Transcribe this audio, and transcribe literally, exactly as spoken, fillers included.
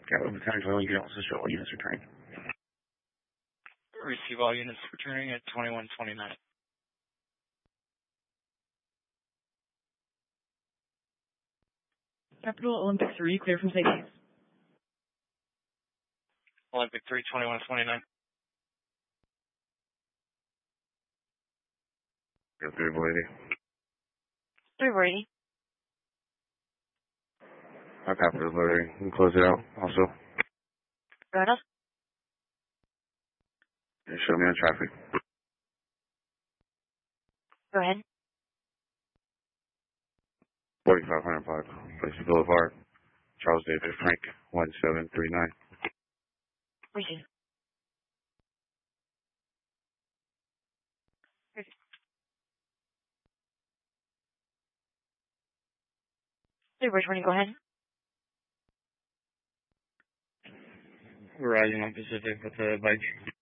Yeah, over time, well, you can also show what units returning. Receive all units returning at twenty-one twenty-nine. Capital Olympic three, clear from safety. Olympic three, twenty-one twenty-nine. Go three eighty. three eighty. I'll copy the loading and close it out also. Go ahead. And show me on traffic. Go ahead. forty-five hundred block, Places Boulevard, Charles David Frank, one seven three nine. Receive. three twenty, go ahead. We're riding on Pacific with the bike.